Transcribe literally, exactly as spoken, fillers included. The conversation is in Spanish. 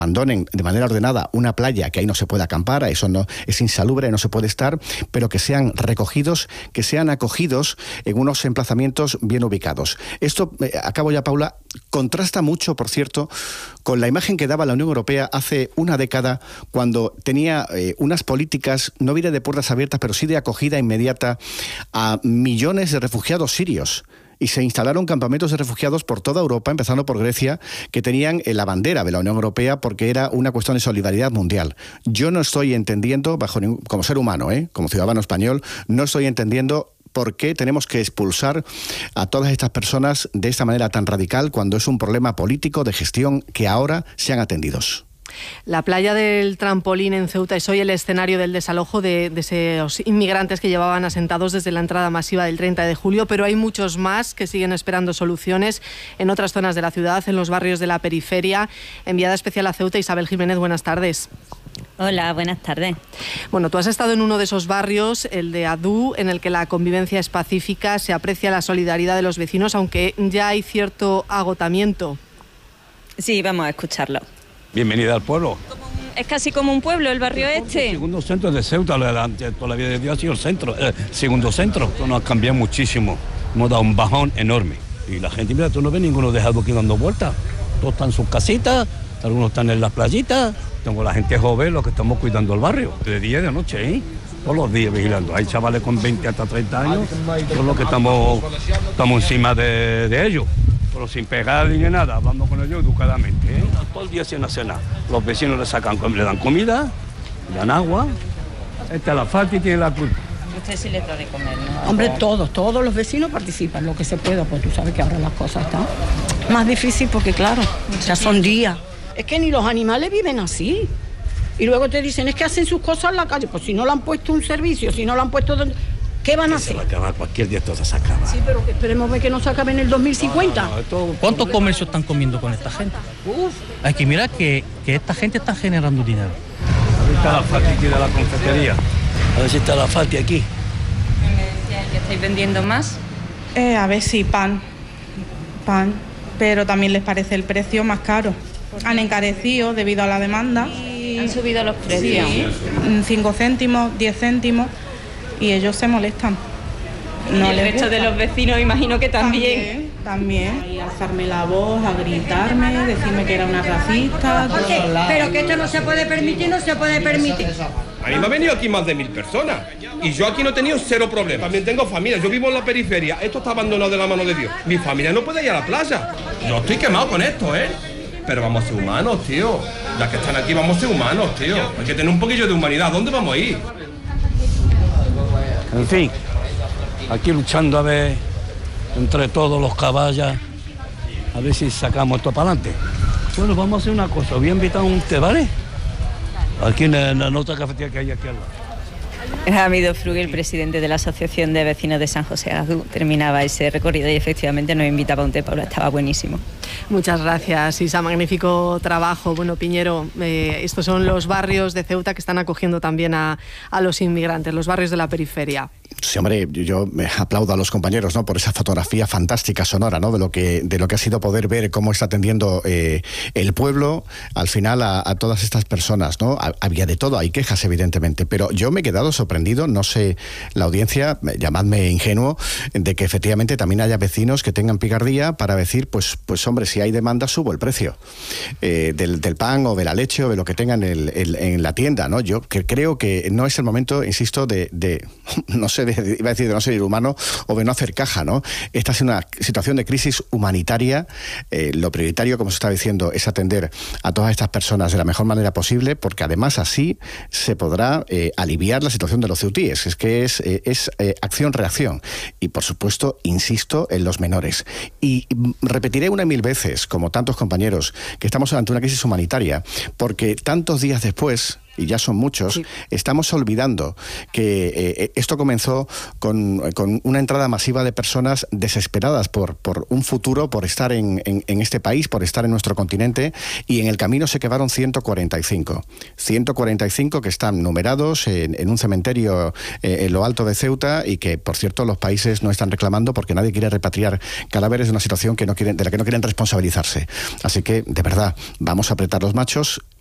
abandonen de manera ordenada una playa, que ahí no se puede acampar, eso no es insalubre, no se puede estar, pero que sean recogidos, que sean acogidos en unos emplazamientos bien ubicados. Esto, eh, acabo ya, Paula, contrasta mucho, por cierto, con la imagen que daba la Unión Europea hace una década, cuando tenía eh, unas políticas, no diré de puertas abiertas, pero sí de acogida inmediata a millones de refugiados sirios. Y se instalaron campamentos de refugiados por toda Europa, empezando por Grecia, que tenían la bandera de la Unión Europea porque era una cuestión de solidaridad mundial. Yo no estoy entendiendo, bajo ningún, como ser humano, ¿eh? como ciudadano español, no estoy entendiendo por qué tenemos que expulsar a todas estas personas de esta manera tan radical cuando es un problema político de gestión que ahora sean atendidos. La playa del Trampolín en Ceuta es hoy el escenario del desalojo de, de esos inmigrantes que llevaban asentados desde la entrada masiva del treinta de julio, pero hay muchos más que siguen esperando soluciones en otras zonas de la ciudad, en los barrios de la periferia. Enviada especial a Ceuta, Isabel Jiménez, buenas tardes. Hola, buenas tardes. Bueno, tú has estado en uno de esos barrios, el de Adú, en el que la convivencia es pacífica, se aprecia la solidaridad de los vecinos, aunque ya hay cierto agotamiento. Sí, vamos a escucharlo. Bienvenida al pueblo. Es casi como un pueblo el barrio este. El segundo centro de Ceuta, toda la vida de Dios ha sido el centro, el segundo centro. Esto nos ha cambiado muchísimo, hemos dado un bajón enorme. Y la gente, mira, tú no ves ninguno dejado aquí dando vueltas. Todos están en sus casitas, algunos están en las playitas. Tengo la gente joven, los que estamos cuidando el barrio, de día y de noche, ¿eh? Todos los días vigilando. Hay chavales con veinte hasta treinta años, son los que estamos, estamos encima de, de ellos. Pero sin pegar ni nada, hablando con ellos educadamente, ¿eh? Todo el día sin hacer nada. Los vecinos le sacan, le dan comida, le dan agua. Esta es la falta y tiene la culpa. Usted sí le da de comer, ¿no? Hombre, todos, todos los vecinos participan, lo que se pueda, pues tú sabes que ahora las cosas están más difíciles porque, claro, ya son días. Es que ni los animales viven así. Y luego te dicen, es que hacen sus cosas en la calle. Pues si no le han puesto un servicio, si no le han puesto... Donde... ¿Qué van a hacer? Se va a acabar, cualquier día esto se acaba. Sí, pero que esperemos ver que no se acabe en el dos mil cincuenta. No, no, no, esto... ¿Cuántos comercios están comiendo con esta gente? Uf. Hay que mirar que, que esta gente está generando dinero. Ahí está la Fati aquí de la confitería. A ver si está la Fati aquí. ¿Me decían que estáis vendiendo más? Eh, a ver si pan, pan, pero también les parece el precio más caro. Han encarecido debido a la demanda. Y... Han subido los precios. Sí, cinco céntimos, diez céntimos. Y ellos se molestan. No, y el resto de los vecinos imagino que también. También, también. Y alzarme la voz, a gritarme, decirme que era una racista. Oye, pero que esto no se puede permitir, no se puede permitir. A mí me han venido aquí más de mil personas y yo aquí no he tenido cero problemas. También tengo familia, yo vivo en la periferia, esto está abandonado de la mano de Dios. Mi familia no puede ir a la playa. Yo estoy quemado con esto, ¿eh? Pero vamos a ser humanos, tío. Ya que están aquí, vamos a ser humanos, tío. Hay que tener un poquillo de humanidad. ¿Dónde vamos a ir? En fin, aquí luchando a ver entre todos los caballos, a ver si sacamos esto para adelante. Bueno, vamos a hacer una cosa, voy a invitar a un té, ¿vale? Aquí en la, en la otra cafetería que hay aquí al lado. Hamido Frugue, el presidente de la Asociación de Vecinos de San José Adú, terminaba ese recorrido y efectivamente nos invitaba a un té, Paula, estaba buenísimo. Muchas gracias, Isa, magnífico trabajo. Bueno, Piñero, eh, estos son los barrios de Ceuta que están acogiendo también a, a los inmigrantes, los barrios de la periferia. Sí, hombre, yo me aplaudo a los compañeros, ¿no?, por esa fotografía fantástica sonora, ¿no?, de lo que de lo que ha sido poder ver cómo está atendiendo eh, el pueblo al final a, a todas estas personas, ¿no? Había de todo, hay quejas evidentemente, pero yo me he quedado sorprendido, no sé, la audiencia, llamadme ingenuo, de que efectivamente también haya vecinos que tengan picardía para decir, pues, pues hombre, si hay demanda subo el precio eh, del, del pan o de la leche o de lo que tengan en, el, en la tienda, ¿no? Yo que creo que no es el momento, insisto, de, de no sé, de, iba a decir de no ser humano o de no hacer caja, ¿no? Esta es una situación de crisis humanitaria. Eh, lo prioritario, como se está diciendo, es atender a todas estas personas de la mejor manera posible, porque además así se podrá eh, aliviar la situación de los ceutíes. Es que es, eh, es eh, acción-reacción. Y por supuesto, insisto en los menores. Y repetiré una y mil veces, como tantos compañeros, que estamos ante una crisis humanitaria, porque tantos días después y ya son muchos, sí. Estamos olvidando que eh, esto comenzó con, con una entrada masiva de personas desesperadas por, por un futuro, por estar en, en, en este país, por estar en nuestro continente, y en el camino se quedaron ciento cuarenta y cinco. ciento cuarenta y cinco que están numerados en, en un cementerio eh, en lo alto de Ceuta, y que, por cierto, los países no están reclamando porque nadie quiere repatriar cadáveres de una situación que no quieren, de la que no quieren responsabilizarse. Así que, de verdad, vamos a apretar los machos.